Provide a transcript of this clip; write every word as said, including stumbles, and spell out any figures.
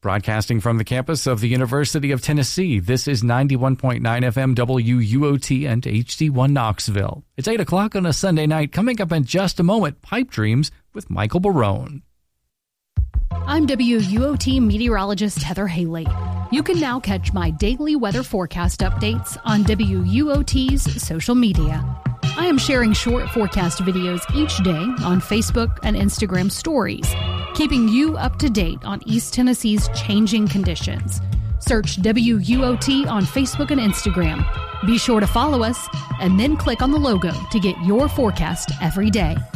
Broadcasting from the campus of the University of Tennessee, this is ninety-one point nine F M W U O T and H D one Knoxville. It's eight o'clock on a Sunday night. Coming up in just a moment, Pipe Dreams with Michael Barone. I'm W U O T meteorologist Heather Haley. You can now catch my daily weather forecast updates on W U O T's social media. I am sharing short forecast videos each day on Facebook and Instagram stories, keeping you up to date on East Tennessee's changing conditions. Search W U O T on Facebook and Instagram. Be sure to follow us and then click on the logo to get your forecast every day.